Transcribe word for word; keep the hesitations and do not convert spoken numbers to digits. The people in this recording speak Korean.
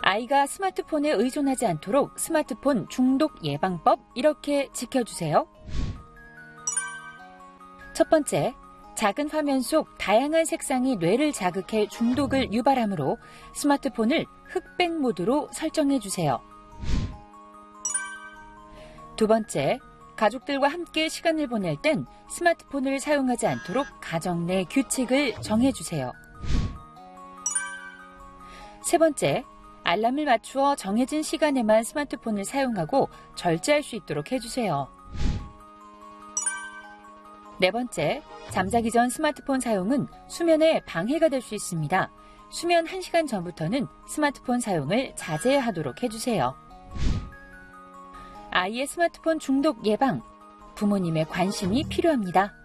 아이가 스마트폰에 의존하지 않도록 스마트폰 중독 예방법 이렇게 지켜주세요. 첫 번째, 작은 화면 속 다양한 색상이 뇌를 자극해 중독을 유발하므로 스마트폰을 흑백 모드로 설정해 주세요. 두 번째, 가족들과 함께 시간을 보낼 땐 스마트폰을 사용하지 않도록 가정 내 규칙을 정해주세요. 세 번째, 알람을 맞추어 정해진 시간에만 스마트폰을 사용하고 절제할 수 있도록 해주세요. 네 번째, 잠자기 전 스마트폰 사용은 수면에 방해가 될 수 있습니다. 수면 한 시간 전부터는 스마트폰 사용을 자제하도록 해주세요. 아이의 스마트폰 중독 예방, 부모님의 관심이 필요합니다.